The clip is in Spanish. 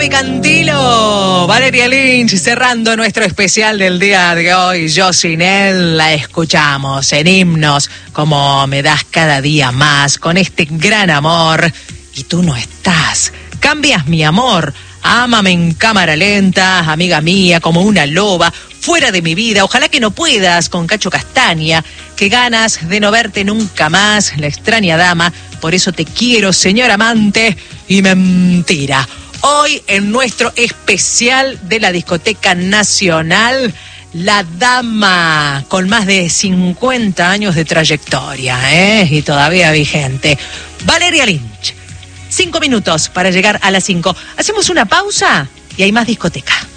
y Cantilo. Valeria Lynch cerrando nuestro especial del día de hoy. Yo sin él la escuchamos en himnos como Me das cada día más, con este gran amor. Y tú no estás. Cambias mi amor. Ámame en cámara lenta, amiga mía, como una loba, fuera de mi vida. Ojalá que no puedas, con Cacho Castaña. Qué ganas de no verte nunca más, la extraña dama. Por eso te quiero, señor amante. Y mentira. Hoy en nuestro especial de la Discoteca Nacional, la dama con más de 50 años de trayectoria, y todavía vigente, Valeria Lynch. 5 minutos para llegar a las 5. Hacemos una pausa y hay más discoteca.